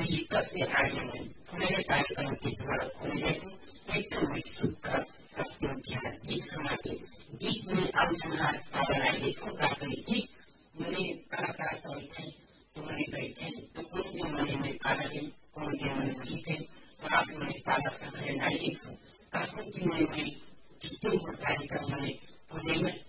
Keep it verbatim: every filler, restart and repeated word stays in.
Kasi ayon, kung tayo kang titular, kung ito may suka sa stintihan, di sumati, di may ang sangat para na di kung kakay, di may kakataw ito, tumuli ba ito, kung di mo may para rin, kung di mo may ito, kung may para sa kaya na ito, kung di mo may ito mo tayo kang may, kung di mo